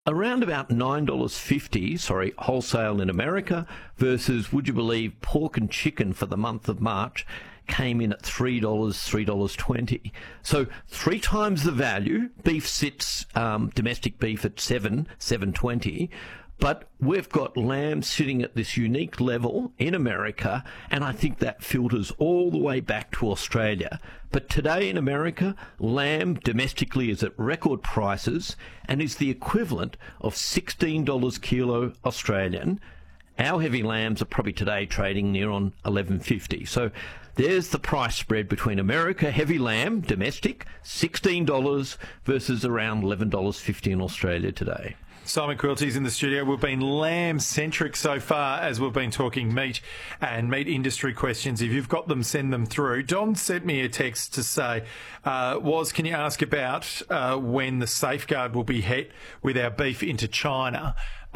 Around about $9.50, wholesale in America versus, would you believe, pork and chicken for the month of March came in at $3, $3.20. So 3 times the value. Beef sits, domestic beef at $7.20. But we've got lamb sitting at this unique level in America, and I think that filters all the way back to Australia. But today in America, lamb domestically is at record prices and is the equivalent of $16 kilo Australian. Our heavy lambs are probably today trading near on $11.50. So there's the price spread between America, heavy lamb, domestic, $16 versus around $11.50 in Australia today. Simon Quilty's in the studio. We've been lamb-centric so far as we've been talking meat and meat industry questions. If you've got them, send them through. Don sent me a text to say, can you ask about when the safeguard will be hit with our beef into China?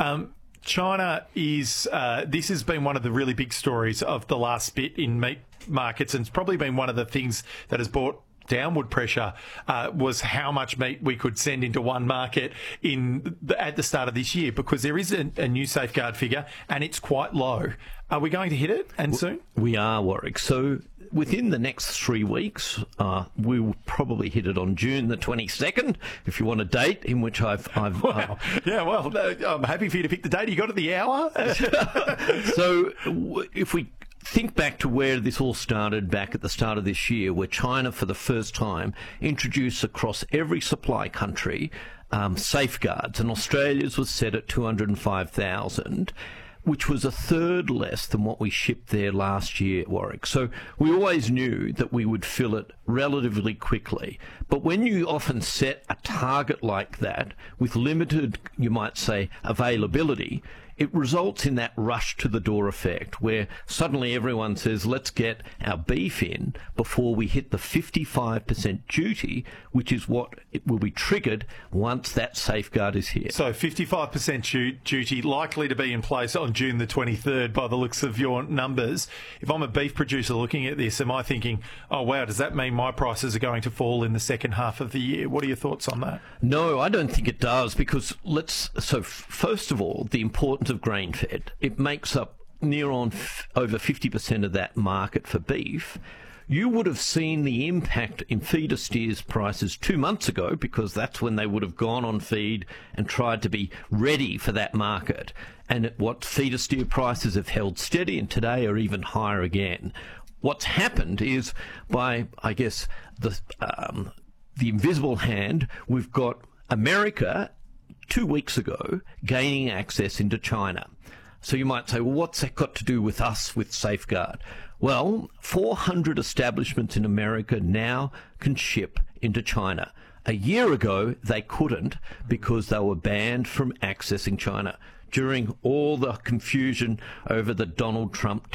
China is, this has been one of the really big stories of the last bit in meat markets, and it's probably been one of the things that has brought downward pressure was how much meat we could send into one market at the start of this year, because there is a new safeguard figure and it's quite low. Are we going to hit it and soon? We are, Warwick. So within the next 3 weeks, we will probably hit it on June the 22nd, if you want a date in which I've wow. I'm happy for you to pick the date. You got it the hour? So if we think back to where this all started back at the start of this year, where China for the first time introduced across every supply country safeguards, and Australia's was set at 205,000, which was a third less than what we shipped there last year, Warwick. So we always knew that we would fill it relatively quickly. But when you often set a target like that with limited, you might say, availability, it results in that rush to the door effect where suddenly everyone says, let's get our beef in before we hit the 55% duty, which is what it will be triggered once that safeguard is here. So 55% duty likely to be in place on June the 23rd by the looks of your numbers. If I'm a beef producer looking at this, am I thinking, oh, wow, does that mean my prices are going to fall in the second half of the year? What are your thoughts on that? No, I don't think it does, because first of all, the importance of grain fed. It makes up near on over 50% of that market for beef. You would have seen the impact in feeder steers prices 2 months ago, because that's when they would have gone on feed and tried to be ready for that market. And what feeder steer prices have held steady and today are even higher again. What's happened is by, I guess, the invisible hand, we've got America 2 weeks ago gaining access into China. So you might say, well, what's that got to do with us with Safeguard? Well, 400 establishments in America now can ship into China. A year ago, they couldn't because they were banned from accessing China during all the confusion over the Donald Trump